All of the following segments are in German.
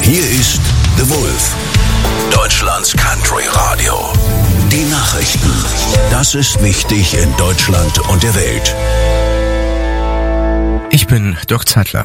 Hier ist The Wolf, Deutschlands Country Radio. Die Nachrichten. Das ist wichtig in Deutschland und der Welt. Ich bin Dirk Zeitler.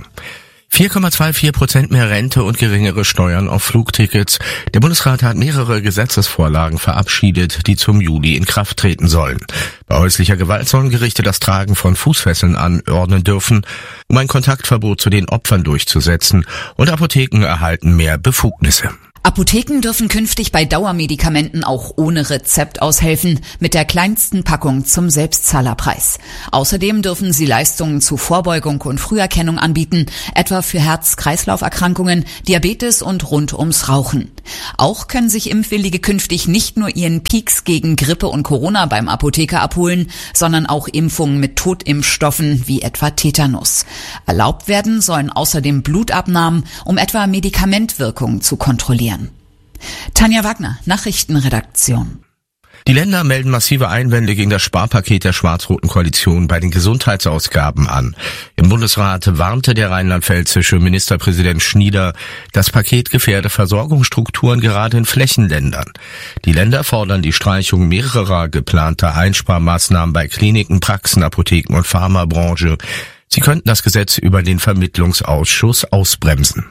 4,24% mehr Rente und geringere Steuern auf Flugtickets. Der Bundesrat hat mehrere Gesetzesvorlagen verabschiedet, die zum Juli in Kraft treten sollen. Bei häuslicher Gewalt sollen Gerichte das Tragen von Fußfesseln anordnen dürfen, um ein Kontaktverbot zu den Opfern durchzusetzen, und Apotheken erhalten mehr Befugnisse. Apotheken dürfen künftig bei Dauermedikamenten auch ohne Rezept aushelfen, mit der kleinsten Packung zum Selbstzahlerpreis. Außerdem dürfen sie Leistungen zu Vorbeugung und Früherkennung anbieten, etwa für Herz-Kreislauf-Erkrankungen, Diabetes und rund ums Rauchen. Auch können sich Impfwillige künftig nicht nur ihren Peaks gegen Grippe und Corona beim Apotheker abholen, sondern auch Impfungen mit Totimpfstoffen wie etwa Tetanus. Erlaubt werden sollen außerdem Blutabnahmen, um etwa Medikamentwirkungen zu kontrollieren. Tanja Wagner, Nachrichtenredaktion. Die Länder melden massive Einwände gegen das Sparpaket der schwarz-roten Koalition bei den Gesundheitsausgaben an. Im Bundesrat warnte der rheinland-pfälzische Ministerpräsident Schnieder, das Paket gefährde Versorgungsstrukturen gerade in Flächenländern. Die Länder fordern die Streichung mehrerer geplanter Einsparmaßnahmen bei Kliniken, Praxen, Apotheken und Pharmabranche. Sie könnten das Gesetz über den Vermittlungsausschuss ausbremsen.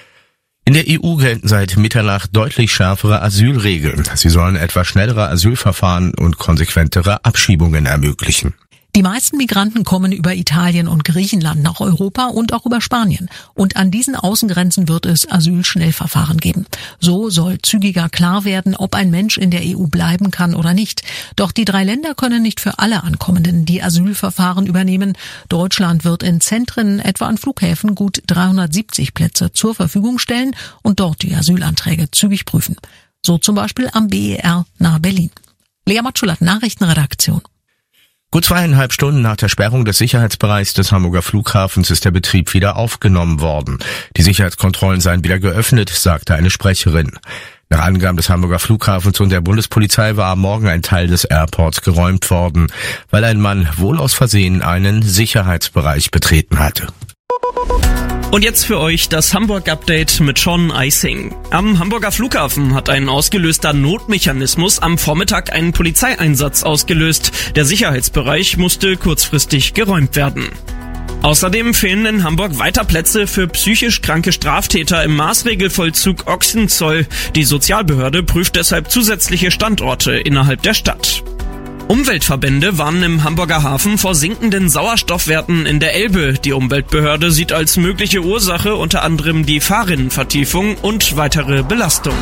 In der EU gelten seit Mitternacht deutlich schärfere Asylregeln. Sie sollen etwa schnellere Asylverfahren und konsequentere Abschiebungen ermöglichen. Die meisten Migranten kommen über Italien und Griechenland nach Europa und auch über Spanien. Und an diesen Außengrenzen wird es Asylschnellverfahren geben. So soll zügiger klar werden, ob ein Mensch in der EU bleiben kann oder nicht. Doch die 3 Länder können nicht für alle Ankommenden die Asylverfahren übernehmen. Deutschland wird in Zentren, etwa an Flughäfen, gut 370 Plätze zur Verfügung stellen und dort die Asylanträge zügig prüfen. So zum Beispiel am BER nahe Berlin. Lea Matschulat, Nachrichtenredaktion. Gut 2,5 Stunden nach der Sperrung des Sicherheitsbereichs des Hamburger Flughafens ist der Betrieb wieder aufgenommen worden. Die Sicherheitskontrollen seien wieder geöffnet, sagte eine Sprecherin. Nach Angaben des Hamburger Flughafens und der Bundespolizei war am Morgen ein Teil des Airports geräumt worden, weil ein Mann wohl aus Versehen einen Sicherheitsbereich betreten hatte. Und jetzt für euch das Hamburg-Update mit Sean Eising. Am Hamburger Flughafen hat ein ausgelöster Notmechanismus am Vormittag einen Polizeieinsatz ausgelöst. Der Sicherheitsbereich musste kurzfristig geräumt werden. Außerdem fehlen in Hamburg weiter Plätze für psychisch kranke Straftäter im Maßregelvollzug Ochsenzoll. Die Sozialbehörde prüft deshalb zusätzliche Standorte innerhalb der Stadt. Umweltverbände warnen im Hamburger Hafen vor sinkenden Sauerstoffwerten in der Elbe. Die Umweltbehörde sieht als mögliche Ursache unter anderem die Fahrrinnenvertiefung und weitere Belastung.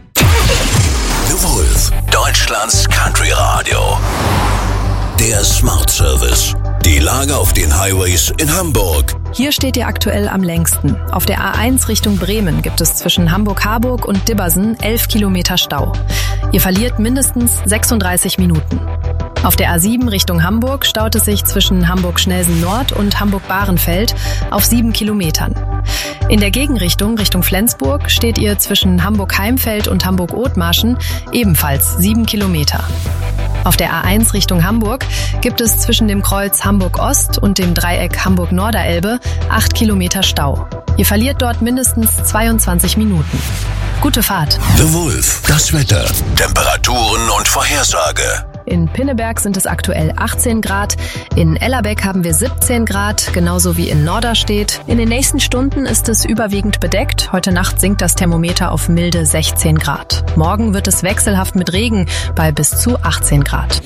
The Wolf, Deutschlands Country Radio. Der Smart Service. Die Lage auf den Highways in Hamburg. Hier steht ihr aktuell am längsten. Auf der A1 Richtung Bremen gibt es zwischen Hamburg-Harburg und Dibbersen 11 Kilometer Stau. Ihr verliert mindestens 36 Minuten. Auf der A7 Richtung Hamburg staut es sich zwischen Hamburg-Schnelsen-Nord und Hamburg-Bahrenfeld auf 7 Kilometern. In der Gegenrichtung Richtung Flensburg steht ihr zwischen Hamburg-Heimfeld und Hamburg-Othmarschen ebenfalls 7 Kilometer. Auf der A1 Richtung Hamburg gibt es zwischen dem Kreuz Hamburg-Ost und dem Dreieck Hamburg-Norderelbe 8 Kilometer Stau. Ihr verliert dort mindestens 22 Minuten. Gute Fahrt. The Wolf, das Wetter, Temperaturen und Vorhersage. In Pinneberg sind es aktuell 18 Grad, in Ellerbeck haben wir 17 Grad, genauso wie in Norderstedt. In den nächsten Stunden ist es überwiegend bedeckt. Heute Nacht sinkt das Thermometer auf milde 16 Grad. Morgen wird es wechselhaft mit Regen bei bis zu 18 Grad.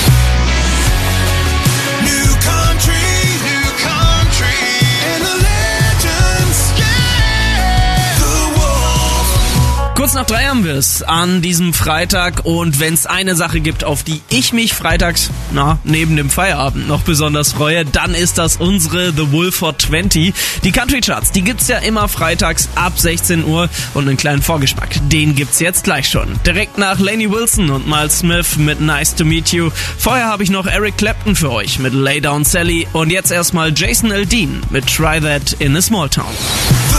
Kurz nach 3 haben wir es an diesem Freitag, und wenn es eine Sache gibt, auf die ich mich freitags, neben dem Feierabend noch besonders freue, dann ist das unsere The Wolf Hot 20. Die Country Charts, die gibt's ja immer freitags ab 16 Uhr, und einen kleinen Vorgeschmack, den gibt's jetzt gleich schon. Direkt nach Lainey Wilson und Miles Smith mit Nice to Meet You. Vorher habe ich noch Eric Clapton für euch mit Lay Down Sally, und jetzt erstmal Jason Aldean mit Try That in a Small Town.